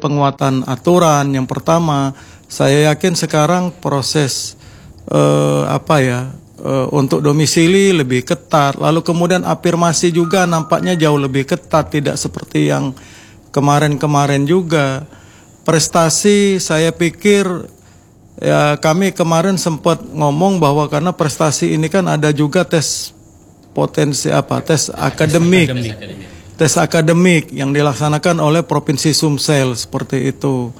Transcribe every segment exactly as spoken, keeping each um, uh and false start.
penguatan aturan. Yang pertama, saya yakin sekarang proses eh, apa ya eh, untuk domisili lebih ketat. Lalu kemudian afirmasi juga nampaknya jauh lebih ketat, tidak seperti yang kemarin-kemarin juga. Prestasi saya pikir ya kami kemarin sempat ngomong bahwa karena prestasi ini kan ada juga tes potensi apa tes akademik, tes akademik, tes akademik yang dilaksanakan oleh Provinsi Sumsel seperti itu.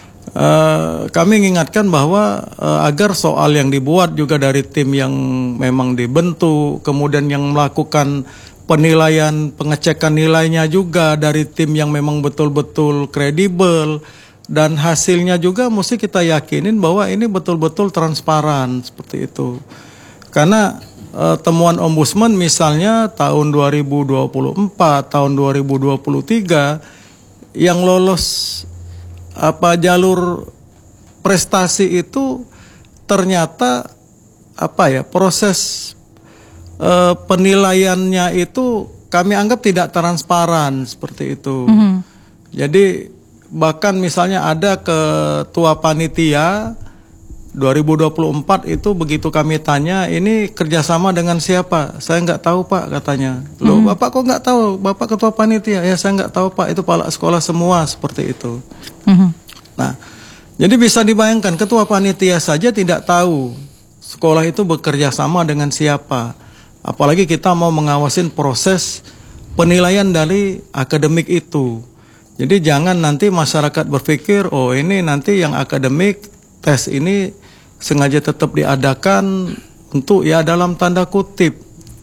Uh, kami mengingatkan bahwa uh, agar soal yang dibuat juga dari tim yang memang dibentuk, kemudian yang melakukan penilaian pengecekan nilainya juga dari tim yang memang betul-betul kredibel. Dan hasilnya juga mesti kita yakinin bahwa ini betul-betul transparan seperti itu. Karena e, temuan Ombudsman misalnya tahun dua ribu dua puluh empat, tahun dua ribu dua puluh tiga yang lolos apa jalur prestasi itu ternyata apa ya proses e, penilaiannya itu kami anggap tidak transparan seperti itu. Mm-hmm. Jadi bahkan misalnya ada ketua panitia dua ribu dua puluh empat itu begitu kami tanya ini kerjasama dengan siapa, saya nggak tahu pak katanya. Loh hmm. bapak kok nggak tahu, bapak ketua panitia? Ya saya nggak tahu pak, itu kepala sekolah semua seperti itu. Hmm. Nah jadi bisa dibayangkan ketua panitia saja tidak tahu sekolah itu bekerja sama dengan siapa, apalagi kita mau mengawasin proses penilaian dari akademik itu. Jadi jangan nanti masyarakat berpikir, oh ini nanti yang akademik tes ini sengaja tetap diadakan untuk ya dalam tanda kutip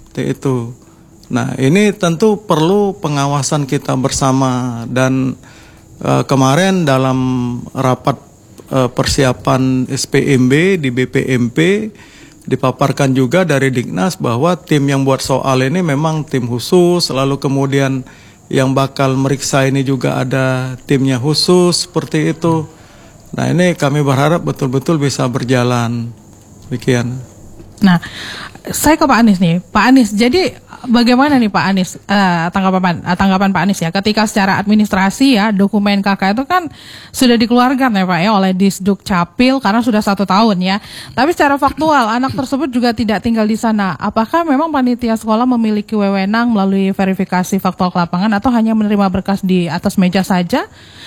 itu. Nah ini tentu perlu pengawasan kita bersama dan uh, kemarin dalam rapat uh, persiapan S P M B di B P M P dipaparkan juga dari Dignas bahwa tim yang buat soal ini memang tim khusus, lalu kemudian yang bakal meriksa ini juga ada timnya khusus seperti itu. Nah ini kami berharap betul-betul bisa berjalan. Demikian. Nah, saya ke Pak Anies nih, Pak Anies. Jadi bagaimana nih Pak Anies uh, tanggapan uh, tanggapan Pak Anies ya? Ketika secara administrasi ya dokumen K K itu kan sudah dikeluarkan ya Pak ya oleh Disduk Capil karena sudah satu tahun ya. Tapi secara faktual anak tersebut juga tidak tinggal di sana. Apakah memang panitia sekolah memiliki wewenang melalui verifikasi faktual ke lapangan atau hanya menerima berkas di atas meja saja?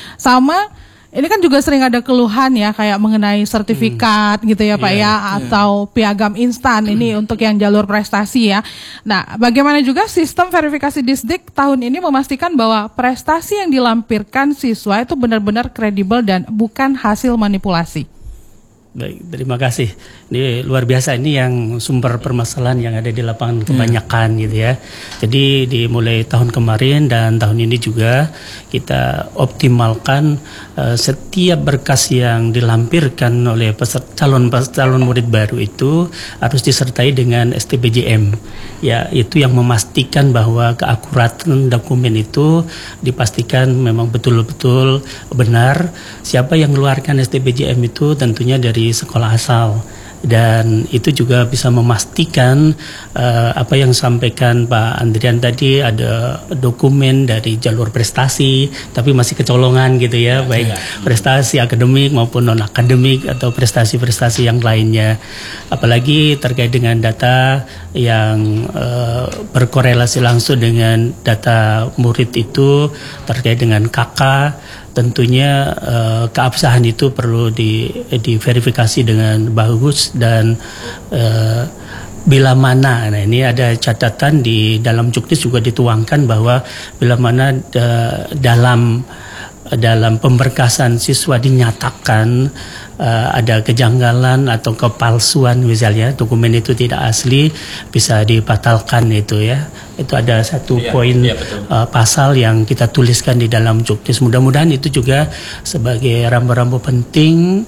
Sama ini kan juga sering ada keluhan ya kayak mengenai sertifikat hmm. gitu ya Pak yeah, ya atau yeah. piagam instan hmm. ini untuk yang jalur prestasi ya. Nah, bagaimana juga sistem verifikasi Disdik tahun ini memastikan bahwa prestasi yang dilampirkan siswa itu benar-benar kredibel dan bukan hasil manipulasi. Baik, terima kasih. Ini luar biasa, ini yang sumber permasalahan yang ada di lapangan kebanyakan hmm. gitu ya. Jadi dimulai tahun kemarin dan tahun ini juga kita optimalkan uh, setiap berkas yang dilampirkan oleh peserta, calon calon murid baru itu harus disertai dengan S T B J M. Ya, itu yang memastikan bahwa keakuratan dokumen itu dipastikan memang betul-betul benar. Siapa yang mengeluarkan S T B J M itu tentunya dari sekolah asal, dan itu juga bisa memastikan uh, apa yang disampaikan Pak Andrian tadi, ada dokumen dari jalur prestasi tapi masih kecolongan gitu ya, ya baik ya. Prestasi akademik maupun non akademik atau prestasi-prestasi yang lainnya, apalagi terkait dengan data yang uh, berkorelasi langsung dengan data murid itu terkait dengan K K. Tentunya uh, keabsahan itu perlu di, diverifikasi dengan bagus dan uh, bila mana, nah ini ada catatan di dalam juknis juga dituangkan bahwa bila mana uh, dalam dalam pemberkasan siswa dinyatakan uh, ada kejanggalan atau kepalsuan misalnya dokumen itu tidak asli, bisa dibatalkan itu ya. Itu ada satu ya, poin ya, uh, pasal yang kita tuliskan di dalam juknis. Mudah-mudahan itu juga sebagai rambu-rambu penting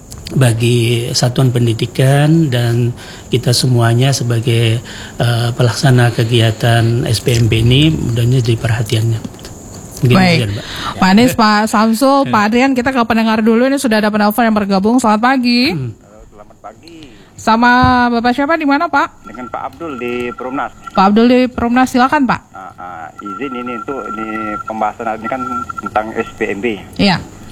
bagi satuan pendidikan dan kita semuanya sebagai uh, pelaksana kegiatan S P M B ini mudah-mudahan jadi perhatiannya. Begini baik, aja, Pak Anies, Pak Samsul, Pak Adrian, kita ke pendengar dulu. Ini sudah ada penelpon yang bergabung. Selamat pagi. Hmm. Halo, selamat pagi. Sama Bapak siapa, di mana Pak? Dengan Pak Abdul di Perumnas. Pak Abdul di Perumnas, silakan Pak. Uh, uh, izin ini untuk ini pembahasan ini kan tentang S P M B. Iya.